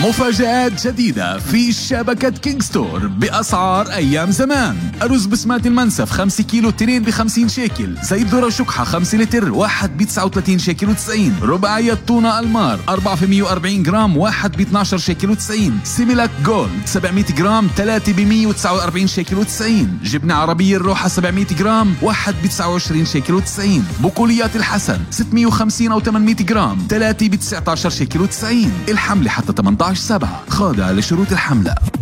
مفاجآت جديدة في شبكة كينج ستور بأسعار أيام زمان. أرز بسمات المنسف 5 كيلو 2 ب50 شيكل. زيت ذرة شكحة 5 لتر 1 ب39 شيكل و90. رباعية طونة المار 440 جرام 1 ب12 شيكل و90. سيميلاك جولد 700 جرام 3 ب149 شيكل و90. جبنة عربية الروحة 700 جرام 1 ب29 شيكل و90. بقوليات الحسن 650 أو 800 جرام 3 ب19 شيكل و90. الحملة حتى 18/7، خاضعة لشروط الحملة.